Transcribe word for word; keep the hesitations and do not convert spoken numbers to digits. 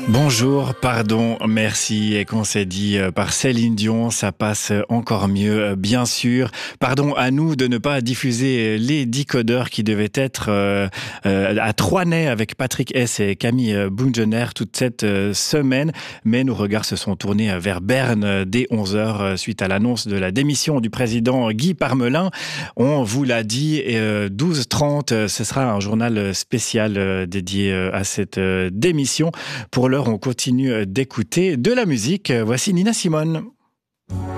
Bonjour, pardon, merci, et qu'on s'est dit euh, par Céline Dion, ça passe encore mieux, euh, bien sûr. Pardon à nous de ne pas diffuser les décodeurs qui devaient être euh, euh, à Troisnay avec Patrick Hess et Camille Bungener toute cette euh, semaine, mais nos regards se sont tournés vers Berne euh, dès onze heures euh, suite à l'annonce de la démission du président Guy Parmelin. On vous l'a dit, euh, douze heures trente, euh, ce sera un journal spécial euh, dédié euh, à cette euh, démission. Pour le on continue d'écouter de la musique. Voici Nina Simone.